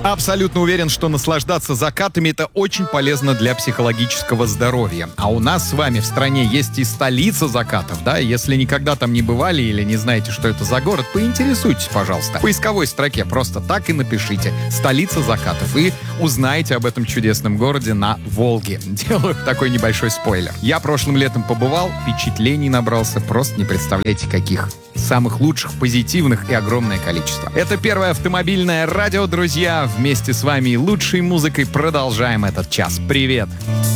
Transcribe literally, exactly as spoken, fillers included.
Абсолютно уверен, что наслаждаться закатами — это очень полезно для психологического здоровья. А у нас с вами в стране есть и столица закатов, да? Если никогда там не бывали или не знаете, что это за город, поинтересуйтесь, пожалуйста. В поисковой строке просто так и напишите «Столица закатов» и узнаете об этом чудесном городе на Волге. Делаю такой небольшой спойлер. Я прошлым летом побывал, впечатлений набрался, просто не представляете каких. Самых лучших, позитивных и огромное количество. Это первое автомобильное радио, друзья. Вместе с вами и лучшей музыкой продолжаем этот час. Привет!